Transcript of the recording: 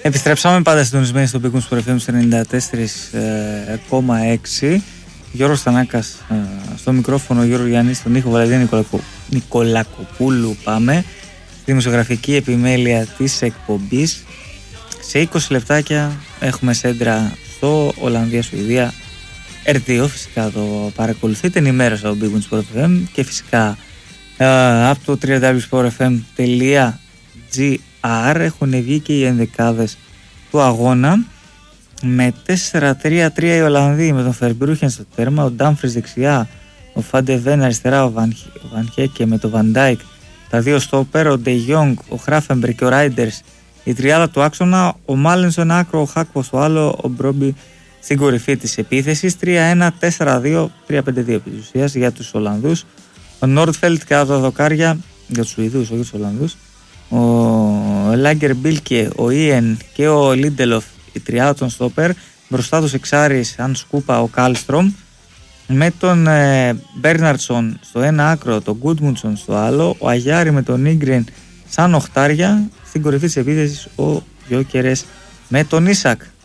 Επιστρέψαμε πάντα συντονισμένοι στο Big Wings FM 94,6. Γιώργος Θανάκας στο μικρόφωνο, Γιώργο Γιάννης στον ήχο, Βαλεντίνα Νικολακοπούλου. Πάμε στη δημοσιογραφική επιμέλεια της εκπομπής. Σε 20 λεπτάκια έχουμε σέντρα στο Ολλανδία-Σουηδία. R2 φυσικά το παρακολουθείτε, ενημέρωσα από Big Wings FM και φυσικά από το www.sportfm.gr έχουν βγει και οι ενδεκάδες του αγώνα. Με 4-3-3 οι Ολλανδοί, με τον Φερμπρούχεν στο τέρμα, ο Ντάμφρις δεξιά, ο Φαντεβέν αριστερά, ο Βανχέκε με τον Βαντάικ, τα δύο στόπερ, ο Ντε Γιόγκ, ο Χράφενμπεργκ και ο Ράιντερς η τριάδα του άξονα, ο Μάλεν στο ένα άκρο, ο Χάκπο στο άλλο, ο Μπρόμπι στην κορυφή της επίθεσης. 3-1, 4-2, 3-5-2 επί της ουσίας για τους Ολλανδούς. Ο Νόρτφελτ κάτω τα δοκάρια, για τους Σουηδούς, όχι τους Ολλανδούς. Ο Λάγκερ Μπίλκε, ο Ιεν και ο Λίντελοφ, η τριάδα των στόπερ. Μπροστά τους εξάρις, αν σκούπα, ο Κάλστρομ. Με τον Μπέρναρτσον στο ένα άκρο, τον Γκούντμουντσον στο άλλο. Ο Αγιάρη με τον Ίγκρεν σαν οχτάρια. Στην κορυφή της επίθεσης ο Γιόκερες με τον Ίσακ.